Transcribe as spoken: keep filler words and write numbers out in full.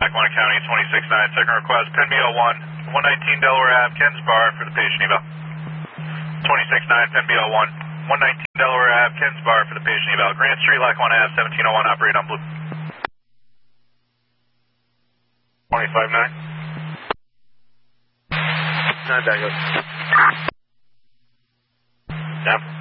Lackawanna County, twenty-six nine, second request, P I N B zero one, one nineteen Delaware Ave, Kens Bar for the patient eval. twenty-six nine, P I N B zero one, one nineteen Delaware Ave, Kens Bar for the patient eval. Grant Street, Lackawanna Ave, seventeen oh one, operate on blue. twenty-five nine. nine back up. Down.